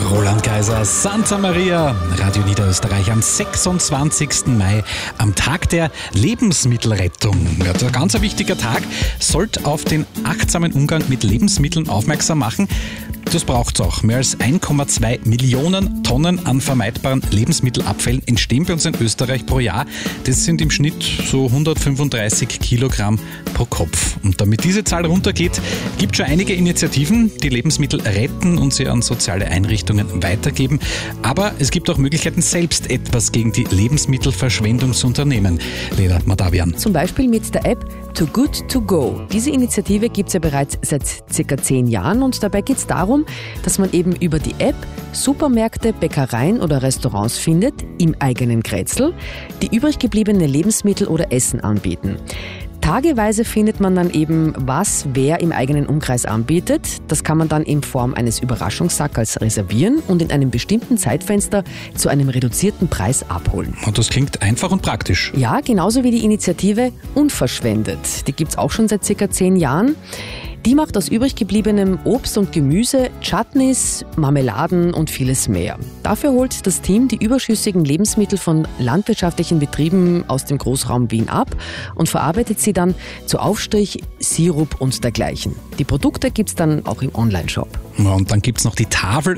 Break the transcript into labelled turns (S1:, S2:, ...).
S1: Roland Kaiser, Santa Maria, Radio Niederösterreich am 26. Mai, am Tag der Lebensmittelrettung. Ja, ein ganz wichtiger Tag, sollte auf den achtsamen Umgang mit Lebensmitteln aufmerksam machen. Das braucht's auch. Mehr als 1,2 Millionen Tonnen an vermeidbaren Lebensmittelabfällen entstehen bei uns in Österreich pro Jahr. Das sind im Schnitt so 135 Kilogramm pro Kopf. Und damit diese Zahl runtergeht, gibt es schon einige Initiativen, die Lebensmittel retten und sie an soziale Einrichtungen weitergeben. Aber es gibt auch Möglichkeiten, selbst etwas gegen die Lebensmittelverschwendung zu unternehmen. Leda Madavian.
S2: Zum Beispiel mit der App Too Good To Go. Diese Initiative gibt es ja bereits seit ca. 10 Jahren und dabei geht es darum, dass man eben über die App Supermärkte, Bäckereien oder Restaurants findet, im eigenen Kretzel, die übrig gebliebene Lebensmittel oder Essen anbieten. Tageweise findet man dann eben, was wer im eigenen Umkreis anbietet. Das kann man dann in Form eines Überraschungssackers reservieren und in einem bestimmten Zeitfenster zu einem reduzierten Preis abholen.
S1: Und das klingt einfach und praktisch.
S2: Ja, genauso wie die Initiative Unverschwendet. Die gibt es auch schon seit ca. 10 Jahren. Die macht aus übrig gebliebenem Obst und Gemüse Chutneys, Marmeladen und vieles mehr. Dafür holt das Team die überschüssigen Lebensmittel von landwirtschaftlichen Betrieben aus dem Großraum Wien ab und verarbeitet sie dann zu Aufstrich, Sirup und dergleichen. Die Produkte gibt es dann auch im Onlineshop.
S1: Ja, und dann gibt es noch die Tafel